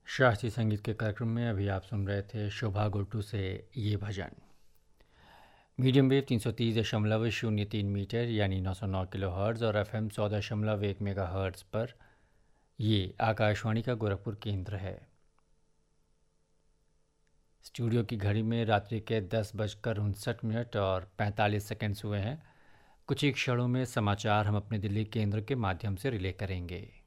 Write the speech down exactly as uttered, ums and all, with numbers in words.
शास्त्रीय संगीत के कार्यक्रम में अभी आप सुन रहे थे शोभा गुट्टू से ये भजन। मीडियम वेव तीन सौ तीस दशमलव शून्य तीन मीटर यानी नौ सौ नौ किलो हर्ट्ज़ और एफ एम चौदह दशमलव एक मेगा हर्ट्ज़ पर ये आकाशवाणी का गोरखपुर केंद्र है। स्टूडियो की घड़ी में रात्रि के दस बजकर उनसठ मिनट और पैंतालीस सेकंड्स हुए हैं। कुछ ही क्षणों में समाचार हम अपने दिल्ली केंद्र के माध्यम से रिले करेंगे।